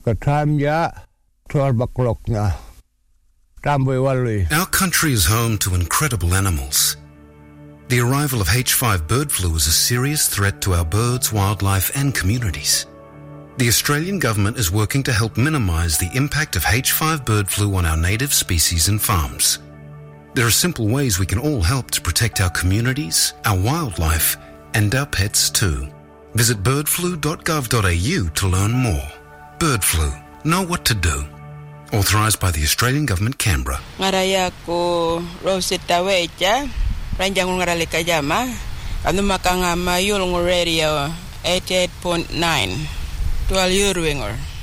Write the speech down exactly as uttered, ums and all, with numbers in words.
Our country is home to incredible animals. The arrival of H five bird flu is a serious threat to our birds, wildlife and communities. The Australian government is working to help minimise the impact of H five bird flu on our native species and farms. There are simple ways we can all help to protect our communities, our wildlife and our pets too. Visit bird flu dot gov dot a u to learn more. Bird flu. Know what to do. Authorised by the Australian Government, Canberra. Ngaraya ko Rosetta Weja, Ranjang ngarali kajama, anu makanga mayul radio eighty-eight point nine. Tual Yurwinger.